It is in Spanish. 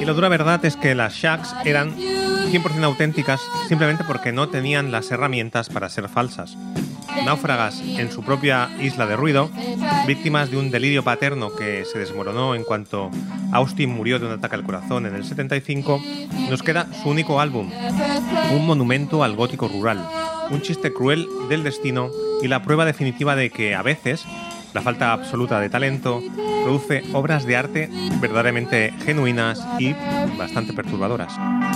Y la dura verdad es que las Shags eran 100% auténticas simplemente porque no tenían las herramientas para ser falsas. Náufragas en su propia isla de ruido, víctimas de un delirio paterno que se desmoronó en cuanto Austin murió de un ataque al corazón en el 75, nos queda su único álbum, un monumento al gótico rural, un chiste cruel del destino y la prueba definitiva de que a veces la falta absoluta de talento produce obras de arte verdaderamente genuinas y bastante perturbadoras.